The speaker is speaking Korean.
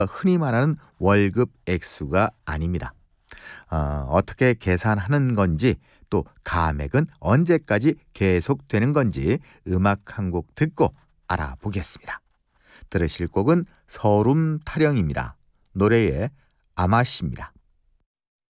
흔히 말하는 월급 액수가 아닙니다. 어떻게 계산하는 건지 또 감액은 언제까지 계속되는 건지 음악 한 곡 듣고 알아보겠습니다. 들으실 곡은 서름 타령입니다. 노래의 아마씨입니다.